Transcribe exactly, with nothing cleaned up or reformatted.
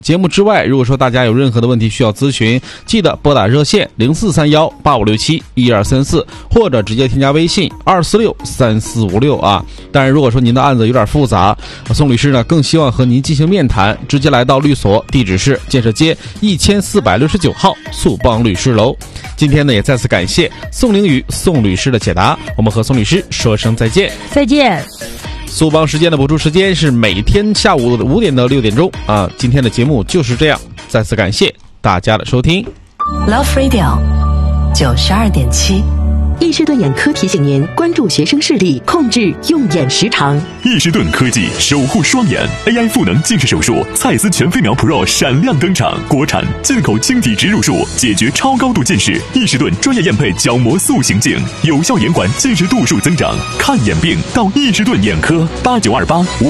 节目之外，如果说大家有任何的问题需要咨询，记得拨打热线零四三幺八五六七一二三四，或者直接添加微信二四六三四五六啊。当然，如果说您的案子有点复杂，宋律师呢更希望和您进行面谈，直接来到律所，地址是建设街一千四百六十九号速邦律师楼。今天呢，也再次感谢宋凌宇宋律师的解答，我们和宋律师说声再见。 再见。 速邦时间的播出时间是每天下午五点到六点钟啊。今天的节目就是这样，再次感谢大家的收听。 Love Radio 九十二点七。 易士顿眼科提醒您关注学生视力，控制用眼时长。 易士顿科技守护双眼 A I 赋能近视手术，蔡司全飞秒 Pro 闪亮登场，国产进口晶体植入术，解决超高度近视。易士顿专业验配角膜塑形镜，有效延缓近视度数增长。看眼病到易士顿眼科，八九二八五